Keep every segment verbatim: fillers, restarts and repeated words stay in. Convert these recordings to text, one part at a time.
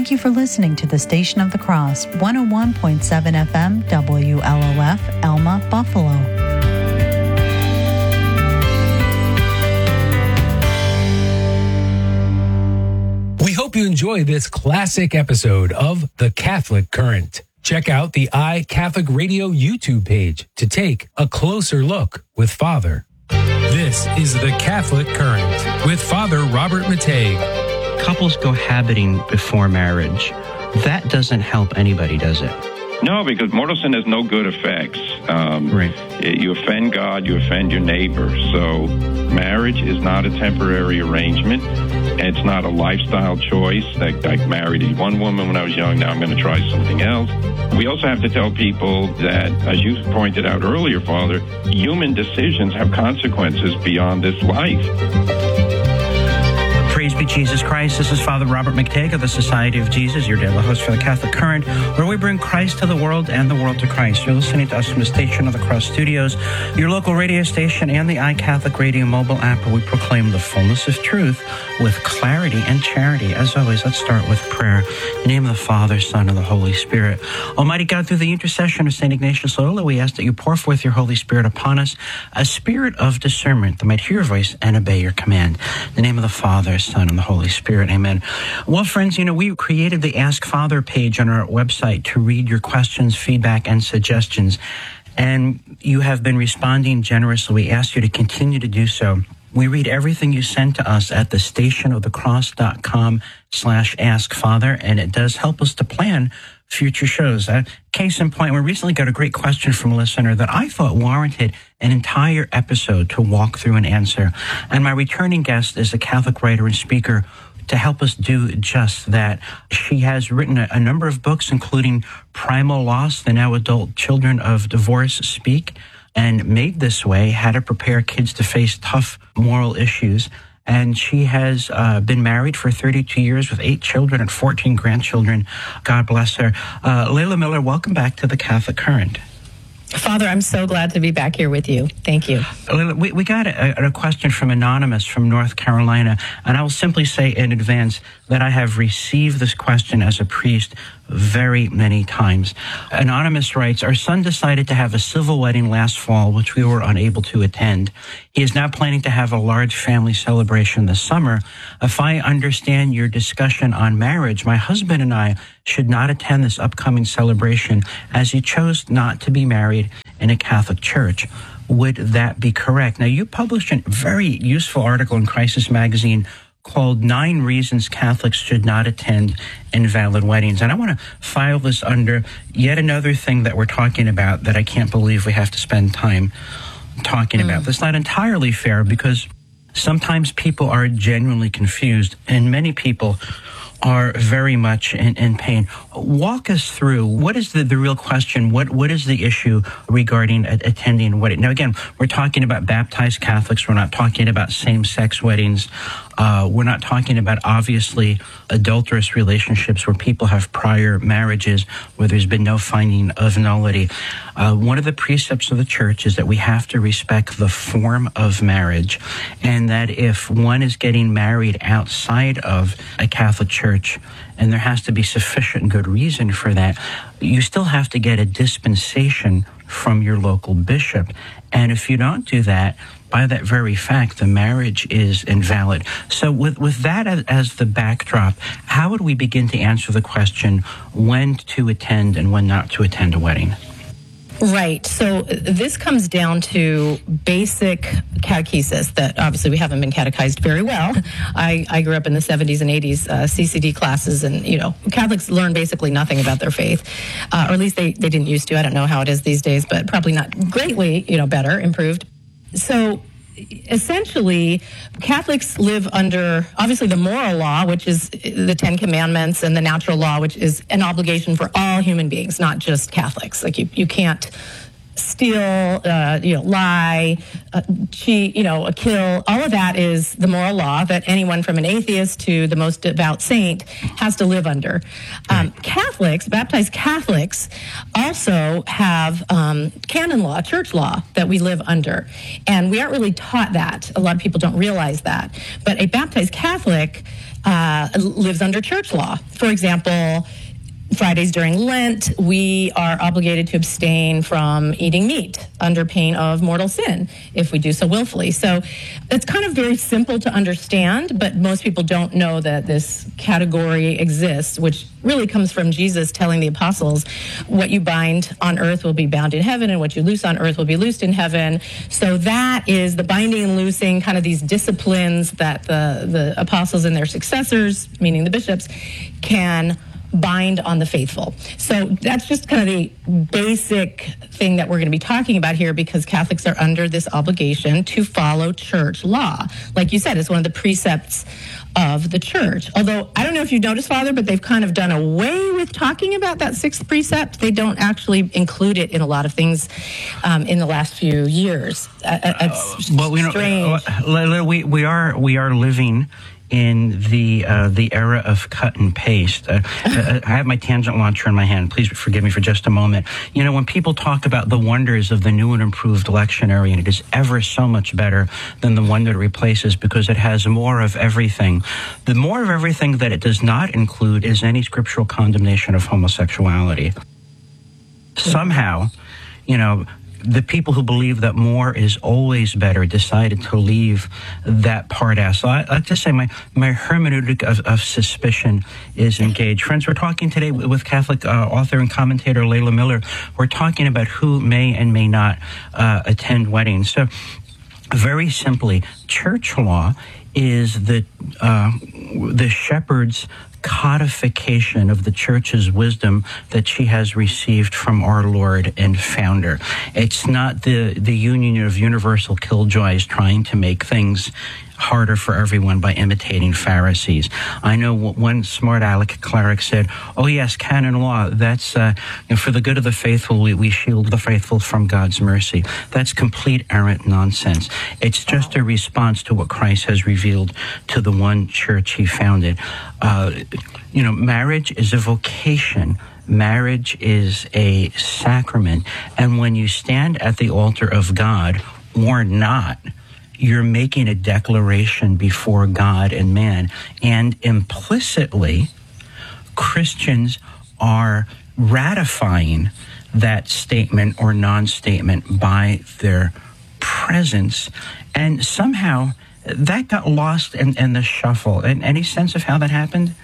Thank you for listening to the Station of the Cross, one oh one point seven F M, W L O F, Elma, Buffalo. We hope you enjoy this classic episode of The Catholic Current. Check out the iCatholic Radio YouTube page to take a closer look with Father. This is The Catholic Current with Father Robert Matei. Couples cohabiting before marriage, that doesn't help anybody, does it? No, because mortal sin has no good effects. Um, right. You offend God, you offend your neighbor. So marriage is not a temporary arrangement. It's not a lifestyle choice. Like, I married one woman when I was young, now I'm going to try something else. We also have to tell people that, as you pointed out earlier, Father, human decisions have consequences beyond this life. Praise be Jesus Christ. This is Father Robert McTague of the Society of Jesus, your daily host for the Catholic Current, where we bring Christ to the world and the world to Christ. You're listening to us from the Station of the Cross Studios, your local radio station, and the iCatholic Radio mobile app, where we proclaim the fullness of truth with clarity and charity. As always, let's start with prayer. In the name of the Father, Son, and the Holy Spirit. Almighty God, through the intercession of Saint Ignatius Loyola, we ask that you pour forth your Holy Spirit upon us, a spirit of discernment that might hear your voice and obey your command. In the name of the Father, Son, and the Holy Spirit. Amen. Well, friends, you know, we created the Ask Father page on our website to read your questions, feedback, and suggestions. And you have been responding generously. We ask you to continue to do so. We read everything you send to us at the stationofthecross.com slash ask father, and it does help us to plan future shows. Uh, case in point, we recently got a great question from a listener that I thought warranted an entire episode to walk through and answer. And my returning guest is a Catholic writer and speaker to help us do just that. She has written a, a number of books, including Primal Loss, The Now Adult Children of Divorce Speak, and Made This Way, How to Prepare Kids to Face Tough Moral Issues. And she has uh, been married for thirty-two years with eight children and fourteen grandchildren. God bless her. Uh, Layla Miller, welcome back to the Catholic Current. Father, I'm so glad to be back here with you. Thank you. Layla, we, we got a, a question from Anonymous from North Carolina, and I will simply say in advance that I have received this question as a priest very many times. Anonymous writes, our son decided to have a civil wedding last fall, which we were unable to attend. He is now planning to have a large family celebration this summer. If I understand your discussion on marriage, my husband and I should not attend this upcoming celebration as he chose not to be married in a Catholic church. Would that be correct? Now, you published a very useful article in Crisis Magazine called Nine Reasons Catholics Should Not Attend Invalid Weddings. And I want to file this under yet another thing that we're talking about that I can't believe we have to spend time talking mm. about. That's not entirely fair, because sometimes people are genuinely confused, and many people are very much in, in pain. Walk us through, what is the, the real question? What What is the issue regarding a, attending a wedding? Now, again, we're talking about baptized Catholics. We're not talking about same-sex weddings. Uh, we're not talking about, obviously, adulterous relationships where people have prior marriages where there's been no finding of nullity. Uh, one of the precepts of the church is that we have to respect the form of marriage, and that if one is getting married outside of a Catholic church, and there has to be sufficient good reason for that, you still have to get a dispensation from your local bishop. And if you don't do that, by that very fact, the marriage is invalid. So with, with that as, as the backdrop, how would we begin to answer the question when to attend and when not to attend a wedding? Right. So this comes down to basic catechesis that obviously we haven't been catechized very well. I, I grew up in the seventies and eighties uh, C C D classes, and, you know, Catholics learn basically nothing about their faith, uh, or at least they, they didn't used to. I don't know how it is these days, but probably not greatly, you know, better, improved. So essentially, Catholics live under, obviously, the moral law, which is the Ten Commandments, and the natural law, which is an obligation for all human beings, not just Catholics. Like, you, you can't steal, uh, you know, lie, uh, cheat, you know, kill. All of that is the moral law that anyone from an atheist to the most devout saint has to live under. Um, Catholics, baptized Catholics, also have um, canon law, church law that we live under. And we aren't really taught that. A lot of people don't realize that. But a baptized Catholic uh, lives under church law. For example, Fridays during Lent, we are obligated to abstain from eating meat under pain of mortal sin if we do so willfully. So it's kind of very simple to understand, but most people don't know that this category exists, which really comes from Jesus telling the apostles, what you bind on earth will be bound in heaven, and what you loose on earth will be loosed in heaven. So that is the binding and loosing, kind of these disciplines that the, the apostles and their successors, meaning the bishops, can bind on the faithful. So that's just kind of the basic thing that we're going to be talking about here, because Catholics are under this obligation to follow church law. Like you said, it's one of the precepts of the church. Although, I don't know if you've noticed, Father, but they've kind of done away with talking about that sixth precept. They don't actually include it in a lot of things um, in the last few years. Uh, it's uh, well, we strange. Know, we, we are we are living in the uh, the era of cut and paste. Uh, I have my tangent launcher in my hand. Please forgive me for just a moment. You know, when people talk about the wonders of the new and improved lectionary, and it is ever so much better than the one that it replaces because it has more of everything. The more of everything that it does not include is any scriptural condemnation of homosexuality. Somehow, you know, the people who believe that more is always better decided to leave that part out. So I, I just say my, my hermeneutic of, of suspicion is engaged. Friends, we're talking today with Catholic uh, author and commentator Layla Miller. We're talking about who may and may not uh, attend weddings. So very simply, church law is the uh, the shepherd's codification of the church's wisdom that she has received from our Lord and founder. It's not the, the union of universal killjoys trying to make things harder for everyone by imitating Pharisees. I know one smart aleck cleric said, oh yes, canon law, that's uh, you know, for the good of the faithful, we, we shield the faithful from God's mercy. That's complete errant nonsense. It's just a response to what Christ has revealed to the one church he founded. Uh, you know, marriage is a vocation. Marriage is a sacrament. And when you stand at the altar of God or not, you're making a declaration before God and man. And implicitly, Christians are ratifying that statement or non-statement by their presence. And somehow that got lost in, in the shuffle. And any sense of how that happened?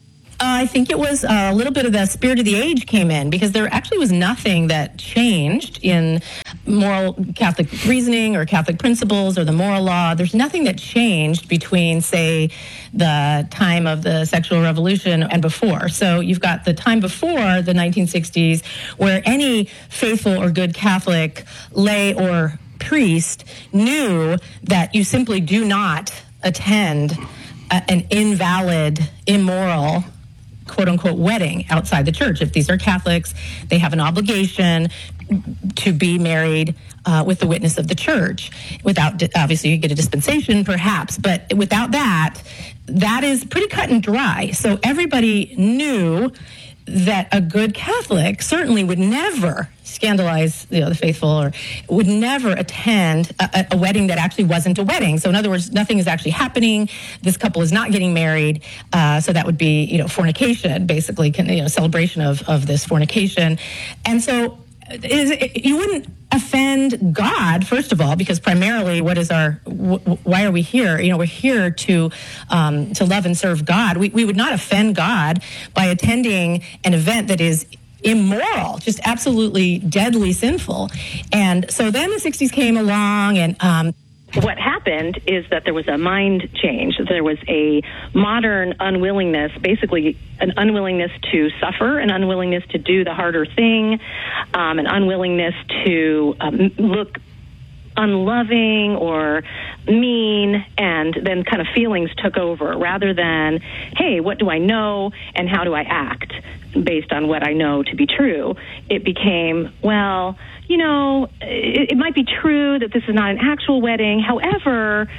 I think it was a little bit of the spirit of the age came in, because there actually was nothing that changed in moral Catholic reasoning or Catholic principles or the moral law. There's nothing that changed between, say, the time of the sexual revolution and before. So you've got the time before the nineteen sixties, where any faithful or good Catholic lay or priest knew that you simply do not attend a, an invalid, immoral, quote-unquote wedding outside the church. If these are Catholics, they have an obligation to be married uh, with the witness of the church. Without, obviously, you get a dispensation, perhaps, but without that, that is pretty cut and dry. So everybody knew that a good Catholic certainly would never scandalize, you know, the faithful, or would never attend a, a wedding that actually wasn't a wedding. So in other words, nothing is actually happening. This couple is not getting married. Uh, so that would be, you know, fornication, basically, you know, celebration of, of this fornication. And so is it, you wouldn't offend God, first of all, because primarily, what is our? W- why are we here? You know, we're here to um, to love and serve God. We we would not offend God by attending an event that is immoral, just absolutely deadly sinful. And so then the sixties came along, and um, what happened is that there was a mind change. There was a modern unwillingness, basically an unwillingness to suffer, an unwillingness to do the harder thing, um, an unwillingness to um, look unloving or mean, and then kind of feelings took over rather than, hey, what do I know and how do I act based on what I know to be true. It became, well, you know, it, it might be true that this is not an actual wedding. However,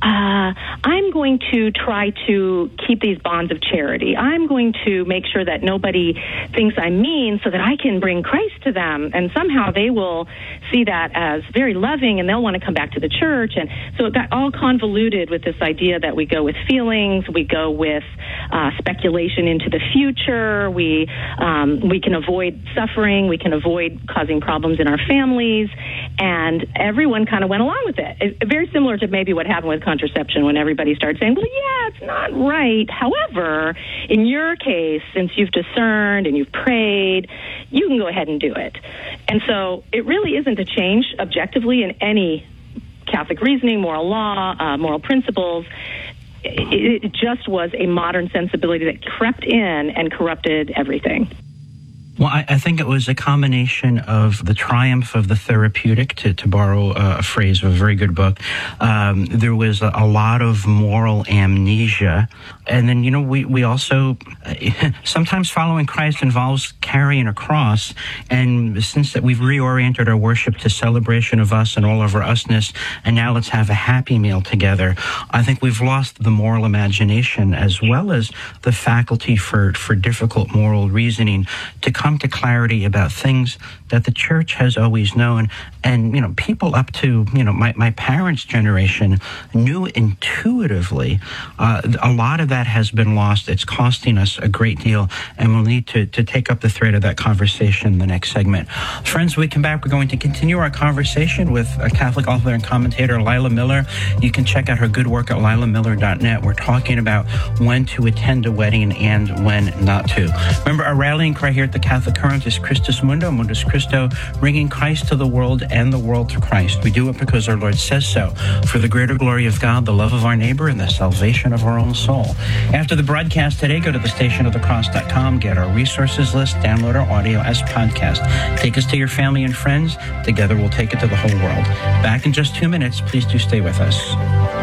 uh, I'm going to try to keep these bonds of charity. I'm going to make sure that nobody thinks I'm mean so that I can bring Christ to them. And somehow they will see that as very loving and they'll want to come back to the church. And so it got all convoluted with this idea that we go with feelings, we go with uh, speculation into the future, we, um, we can avoid suffering, we can avoid causing problems in our families. And everyone kind of went along with it. It, very similar to maybe what happened with contraception when everybody started saying, well, yeah, it's not right. However, in your case, since you've discerned and you've prayed, you can go ahead and do it. And so it really isn't a change objectively in any Catholic reasoning, moral law, uh, moral principles. It, it just was a modern sensibility that crept in and corrupted everything. Well, I, I think it was a combination of the triumph of the therapeutic, to, to borrow uh, a phrase of a very good book. Um, there was a, a lot of moral amnesia. And then, you know, we, we also, uh, sometimes following Christ involves carrying a cross. And since that we've reoriented our worship to celebration of us and all of our usness, and now let's have a happy meal together, I think we've lost the moral imagination as well as the faculty for, for difficult moral reasoning to come to clarity about things that the church has always known. And, you know, people up to, you know, my, my parents' generation knew intuitively. Uh, a lot of that has been lost. It's costing us a great deal, and we'll need to, to take up the thread of that conversation in the next segment. Friends, when we come back, we're going to continue our conversation with a Catholic author and commentator, Lila Miller. You can check out her good work at lila miller dot net. We're talking about when to attend a wedding and when not to. Remember, our rallying cry here at the Catholic Current is Christus Mundo, Mundus Christo, bringing Christ to the world and the world to Christ. We do it because our Lord says so, for the greater glory of God, the love of our neighbor, and the salvation of our own soul. After the broadcast today, go to the station of the cross dot com, get our resources list, download our audio as podcast. Take us to your family and friends. Together we'll take it to the whole world. Back in just two minutes. Please do stay with us.